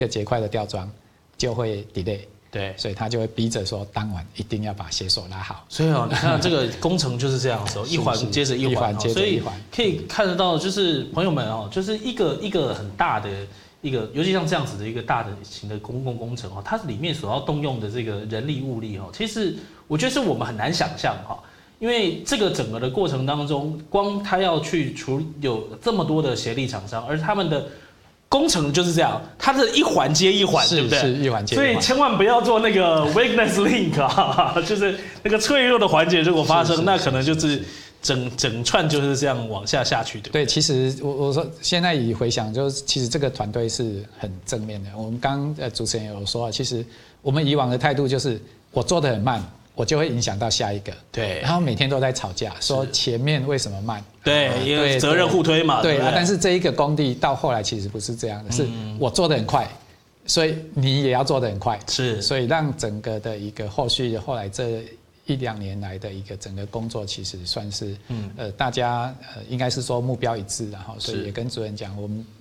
个结块的吊装就会 delay。 对， 所以他就会逼着说，当晚一定要把鞋手拉好。 所以你看这个工程就是这样子，一环接着一环，所以可以看得到，就是朋友们就是一个很大的一个，尤其像这样子的一个大的型的公共工程它里面所要动用的这个人力物力其实我觉得是我们很难想象因为这个整个的过程当中，光他要去有这么多的协力厂商，而他们的工程就是这样，它是一环接一环，对不对？ 是一环接一环。 所以千万不要做那个 weakness link 就是那个脆弱的环节，如果发生，那可能就是整串就是这样往下去的。 对，其实我说现在以回想，就是其实这个团队是很正面的。我们刚主持人有说，其实我们以往的态度就是我做得很慢，我就会影响到下一个。 对， 然后每天都在吵架，说前面为什么慢？ 对，因为责任互推嘛。 对啊，但是这一个工地到后来其实不是这样的，是我做得很快，所以你也要做得很快。 是， 所以让整个的一个后来这1-2年来的一个整个工作，其实算是大家应该是说目标一致，然后所以也跟主任讲，我们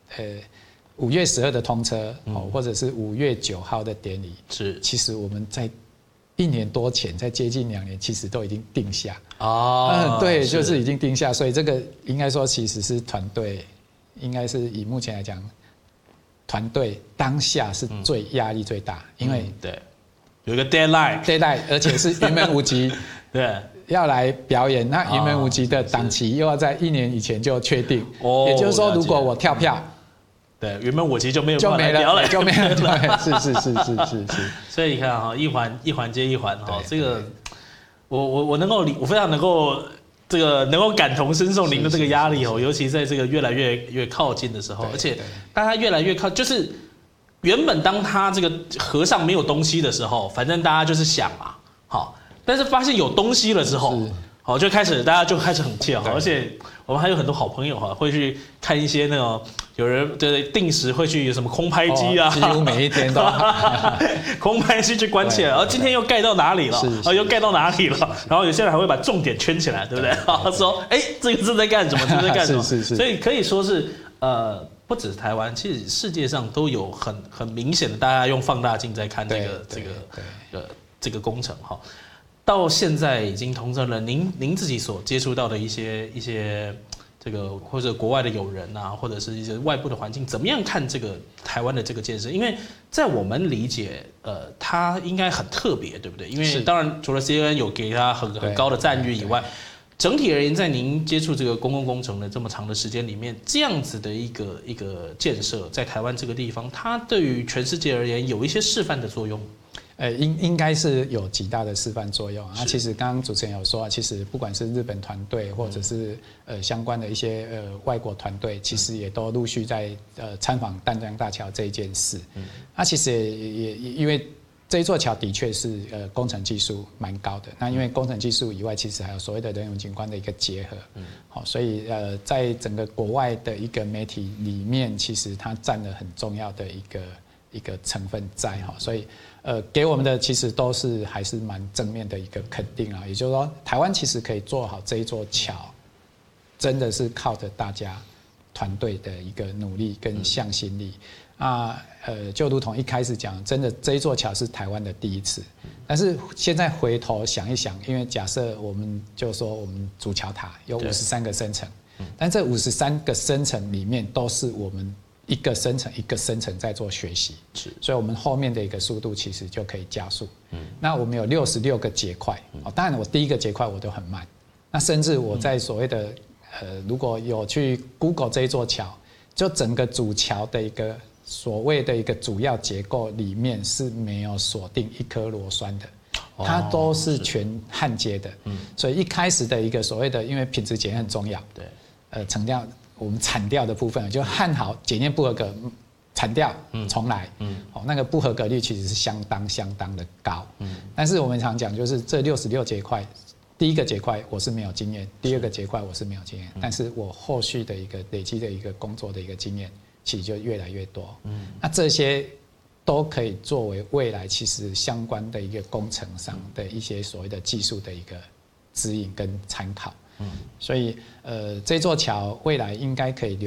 5月12的通车，或者是5月9号的典礼， 是， 其实我们在1年多前，在接近2年，其实都已经定下。对，就是已经定下，所以这个应该说其实是团队，应该是以目前来讲，团队当下是最压力最大，因为对有一个 deadline， 而且是云门舞集， 对， 要来表演，那云门舞集的档期又要在1年以前就确定，也就是说，如果我跳票。 对，原本我其实就没有就没了，就没了，对，是。 所以你看一环接一环这个我非常能够能够感同身受您的这个压力尤其在这个越来越靠近的时候，而且大家越来越靠，就是原本当他这个河上没有东西的时候，反正大家就是想嘛，但是发现有东西了之后。大家就开始很气而且我们还有很多好朋友会去看一些那种有人定时会去有什么空拍机啊， 几乎每一天都空拍机去关起来，然后今天又盖到哪里了，又盖到哪里了，然后有些人还会把重点圈起来，对不对？说这个是在干什么，这是在干什么？是，所以可以说是不止台湾，其实世界上都有很明显的，大家用放大镜在看这个工程到现在已经通车了，您自己所接触到的一些这个或者国外的友人或者是一些外部的环境，怎么样看这个台湾的这个建设？因为在我们理解，它应该很特别，对不对？因为当然除了 CNN 有给它很高的赞誉以外，整体而言，在您接触这个公共工程的这么长的时间里面，这样子的一个建设，在台湾这个地方，它对于全世界而言有一些示范的作用。 应该是有极大的示范作用其实刚刚主持人有说其实不管是日本团队或者是相关的一些外国团队，其实也都陆续在参访淡江大桥这一件事。其实也因为这一座桥的确是工程技术蛮高的。那因为工程技术以外，其实还有所谓的人文景观的一个结合。所以在整个国外的一个媒体里面，其实它占了很重要的一个成分在所以给我们的其实都是还是蛮正面的一个肯定也就是说，台湾其实可以做好这一座桥，真的是靠着大家团队的一个努力跟向心力就如同一开始讲，真的这一座桥是台湾的第一次。但是现在回头想一想，因为假设我们就说我们主桥塔有53个升层，但这53个升层里面都是我们一个升层一个升层在做学习，所以我们后面的一个速度其实就可以加速。那我们有66个结块，当然我第一个结块我都很慢，那甚至我在所谓的如果有去 Google 这一座桥，就整个主桥的一个所谓的一个主要结构里面是没有锁定一颗螺栓的，它都是全焊接的。所以一开始的一个所谓的，因为品质检验很重要，成掉我们铲掉的部分就焊好，检验不合格，铲掉重来。那个不合格率其实是相当的高。但是我们常讲，就是这66节块，第一个节块我是没有经验，第二个节块我是没有经验，但是我后续的一个累积的一个工作的一个经验，其实就越来越多。那这些都可以作为未来其实相关的一个工程上的一些所谓的技术的一个指引跟参考。所以这座桥未来应该可以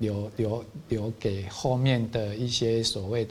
留给后面的一些所谓